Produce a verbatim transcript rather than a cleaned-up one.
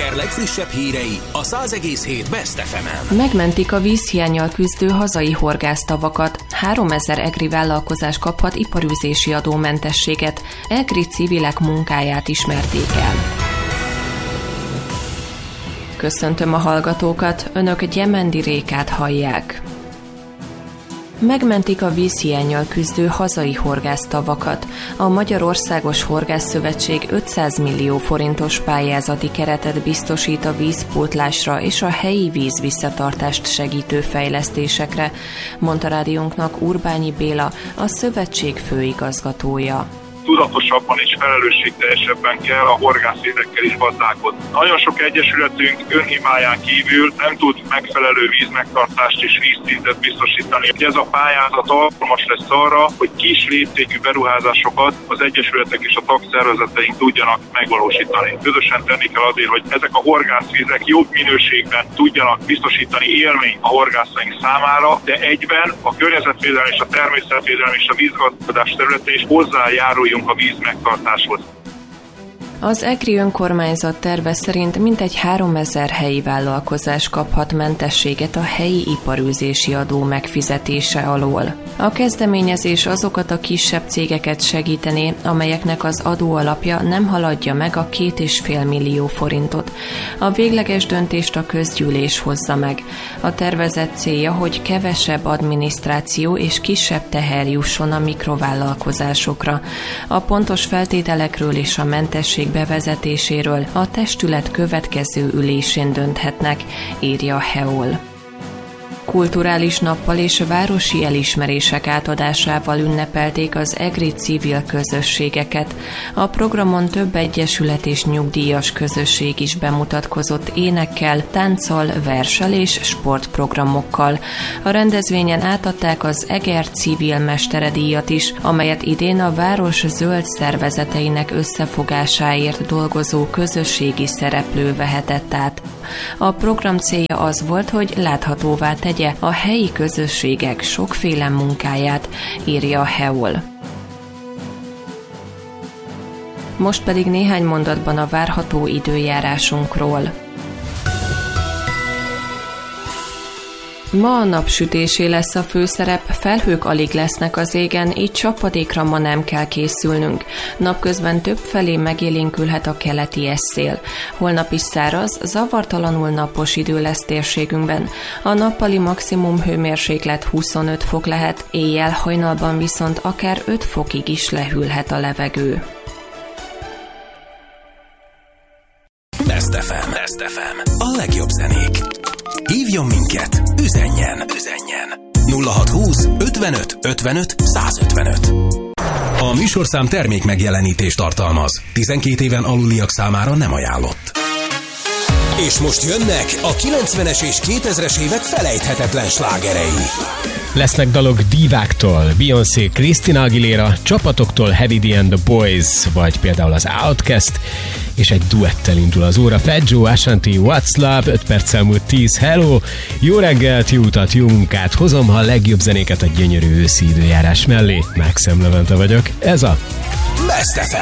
Eger legfrissebb hírei a száz egész hét Best ef emen. Megmentik a vízhiánnyal küzdő hazai horgásztavakat. háromezer egri vállalkozás kaphat iparűzési adómentességet. Egri civilek munkáját ismerték el. Köszöntöm a hallgatókat, önök Gyemendi Rékát hallják. Megmentik a vízhiánnyal küzdő hazai horgásztavakat. A Magyarországos Horgászszövetség ötszáz millió forintos pályázati keretet biztosít a vízpótlásra és a helyi víz visszatartást segítő fejlesztésekre, mondta rádiónknak Urbányi Béla, a szövetség főigazgatója. Tudatosabban és felelősségteljesebben kell a horgászvizekkel is gazdálkodni. Nagyon sok egyesületünk önhibáján kívül nem tud megfelelő vízmegtartást és vízszintet biztosítani. Ez a pályázat alkalmas lesz arra, hogy kis léptékű beruházásokat az egyesületek és a tagszervezeteink tudjanak megvalósítani. Közösen tenni kell azért, hogy ezek a horgászvizek jobb minőségben tudjanak biztosítani élményt a horgászaink számára, de egyben a környezetvédelem és a természetvédelem és a vízgazdálkodás területén is hozzájáruljunk a víz megtartáshoz. Az egri önkormányzat terve szerint mintegy háromezer helyi vállalkozás kaphat mentességet a helyi iparűzési adó megfizetése alól. A kezdeményezés azokat a kisebb cégeket segítené, amelyeknek az adóalapja nem haladja meg a két és fél millió forintot. A végleges döntést a közgyűlés hozza meg. A tervezett célja, hogy kevesebb adminisztráció és kisebb teher jusson a mikrovállalkozásokra. A pontos feltételekről és a mentesség bevezetéséről a testület következő ülésén dönthetnek, írja a hé e o el. Kulturális nappal és városi elismerések átadásával ünnepelték az egri civil közösségeket. A programon több egyesület és nyugdíjas közösség is bemutatkozott énekkel, tánccal, verssel és sportprogramokkal. A rendezvényen átadták az Eger Civil Mesteredíjat is, amelyet idén a város zöld szervezeteinek összefogásáért dolgozó közösségi szereplő vehetett át. A program célja az volt, hogy láthatóvá tegye a helyi közösségek sokféle munkáját, írja a hé e o el. Most pedig néhány mondatban a várható időjárásunkról. Ma a napsütésé lesz a főszerep, felhők alig lesznek az égen, így csapadékra ma nem kell készülnünk. Napközben többfelé megélénkülhet a keleti esszél. Holnap is száraz, zavartalanul napos idő lesz térségünkben. A nappali maximum hőmérséklet huszonöt fok lehet, éjjel hajnalban viszont akár öt fokig is lehűlhet a levegő. Best ef em. Best ef em. A legjobb zenék. Hívjon minket, üzenjen, üzenjen. nulla hatszázhúsz ötvenöt ötvenöt százötvenöt. A műsorszám termék megjelenítést tartalmaz. tizenkét éven aluliak számára nem ajánlott. És most jönnek a kilencvenes és kétezres évek felejthetetlen slágerei. Lesznek dalok diváktól, Beyoncé, Christina Aguilera, csapatoktól Heavy D and the Boys, vagy például az Outkast, és egy duettel indul az óra. Fat Joe, Ashanti, What's Love, öt perc elmúlt tíz, hello, jó reggelt, jó utat, jó munkát, hozom ha a legjobb zenéket a gyönyörű őszi időjárás mellé. Maxim Levente vagyok, ez a Best ef em.